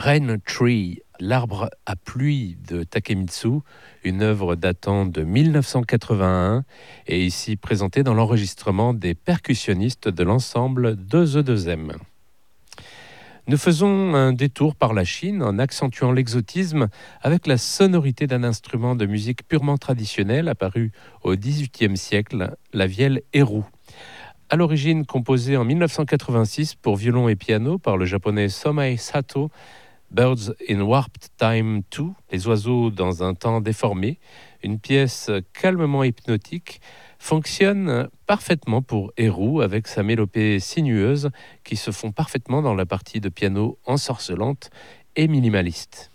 Rain Tree, l'arbre à pluie de Takemitsu, une œuvre datant de 1981 et ici présentée dans l'enregistrement des percussionnistes de l'ensemble 2E2M. Nous faisons un détour par la Chine en accentuant l'exotisme avec la sonorité d'un instrument de musique purement traditionnel apparu au XVIIIe siècle, la vielle Eru. À l'origine composée en 1986 pour violon et piano par le japonais Somei Sato, Birds in Warped Time 2, les oiseaux dans un temps déformé, une pièce calmement hypnotique, fonctionne parfaitement pour Eru avec sa mélopée sinueuse qui se fond parfaitement dans la partie de piano ensorcelante et minimaliste.